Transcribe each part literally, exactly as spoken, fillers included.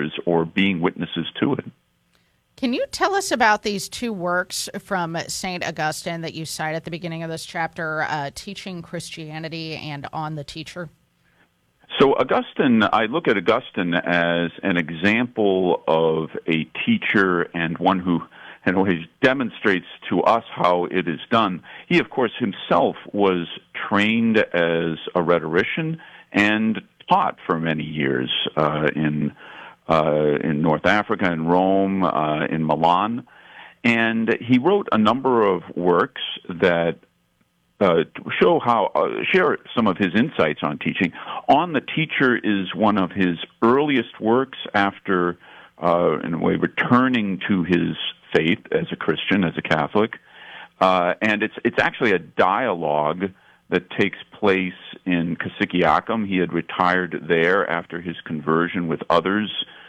others or being witnesses to it. Can you tell us about these two works from Saint Augustine that you cite at the beginning of this chapter, uh, Teaching Christianity and On the Teacher? So Augustine, I look at Augustine as an example of a teacher and one who in a way demonstrates to us how it is done. He, of course, himself was trained as a rhetorician and taught for many years uh, in uh, in North Africa, in Rome, uh, in Milan. And he wrote a number of works that uh, show how, uh, share some of his insights on teaching. On the Teacher is one of his earliest works after, uh, in a way, returning to his faith as a Christian, as a Catholic. Uh, and it's it's actually a dialogue that takes place in Cassiciacum. He had retired there after his conversion with others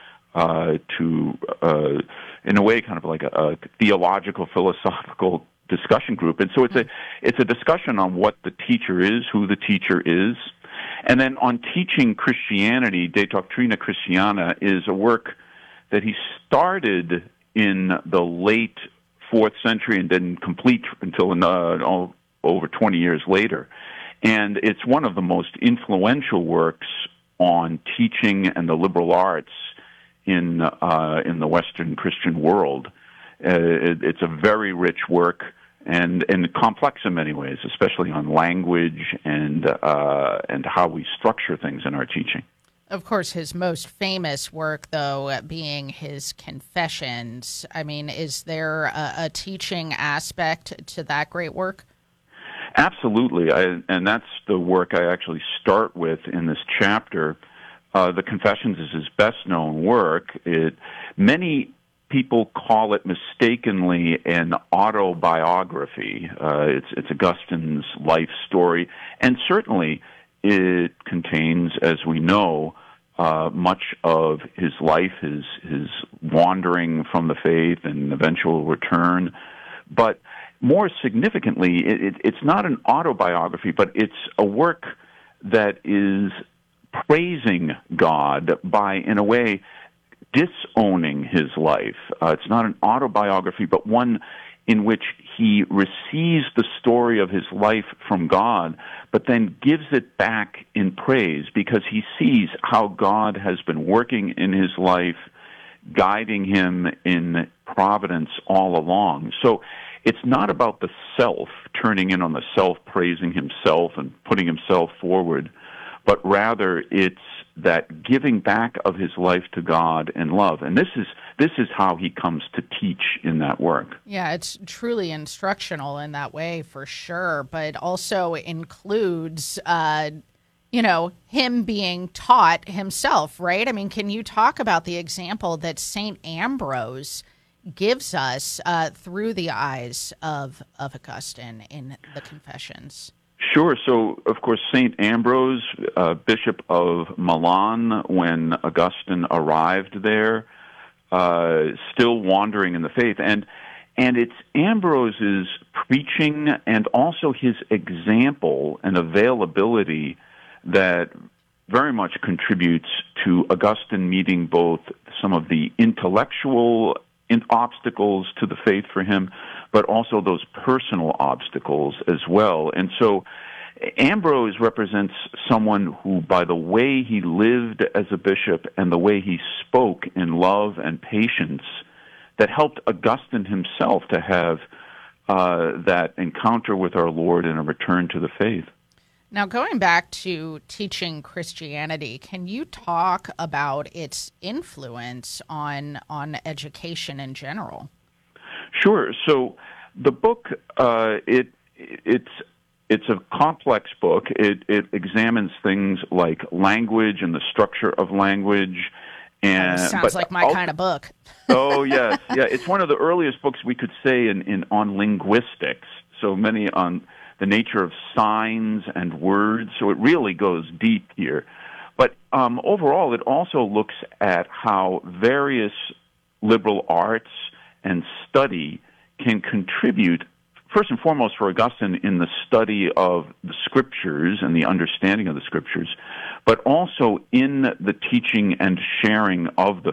uh, to, uh, in a way, kind of like a, a theological, philosophical discussion group. And so it's a it's a discussion on what the teacher is, who the teacher is. And then on Teaching Christianity, De Doctrina Christiana, is a work that he started in the late fourth century and didn't complete until uh, all, over twenty years later. And it's one of the most influential works on teaching and the liberal arts in uh, in the Western Christian world. Uh, it, it's a very rich work and, and complex in many ways, especially on language and uh, and how we structure things in our teaching. Of course, his most famous work, though, being his Confessions. I mean, is there a, a teaching aspect to that great work? Absolutely, I, and that's the work I actually start with in this chapter. Uh, the Confessions is his best-known work. It, many people call it mistakenly an autobiography. Uh, it's, it's Augustine's life story, and certainly it contains, as we know, uh, much of his life, his his wandering from the faith and eventual return. But more significantly, it, it, it's not an autobiography, but it's a work that is praising God by, in a way, disowning his life. Uh, it's not an autobiography, but one in which he receives the story of his life from God, but then gives it back in praise because he sees how God has been working in his life, guiding him in providence all along. So it's not about the self, turning in on the self, praising himself and putting himself forward, but rather it's that giving back of his life to God in love. And this is this is how he comes to teach in that work. Yeah, it's truly instructional in that way, for sure, but also includes, uh, you know, him being taught himself, right? I mean, can you talk about the example that Saint Ambrose gives us uh, through the eyes of, of Augustine in the Confessions? Sure. So, of course, Saint Ambrose, uh, Bishop of Milan, when Augustine arrived there, uh, still wandering in the faith. And and it's Ambrose's preaching and also his example and availability that very much contributes to Augustine meeting both some of the intellectual obstacles to the faith for him, but also those personal obstacles as well. And so Ambrose represents someone who, by the way he lived as a bishop and the way he spoke in love and patience, that helped Augustine himself to have uh, that encounter with our Lord and a return to the faith. Now, going back to Teaching Christianity, can you talk about its influence on on education in general? Sure. So the book, uh, it it's it's a complex book. It it examines things like language and the structure of language. And oh, sounds but like my kind of book. oh yes, yeah. It's one of the earliest books we could say in, in on linguistics. So many on the nature of signs and words. So it really goes deep here. But um, overall, it also looks at how various liberal arts and study can contribute, first and foremost for Augustine, in the study of the Scriptures and the understanding of the Scriptures, but also in the teaching and sharing of the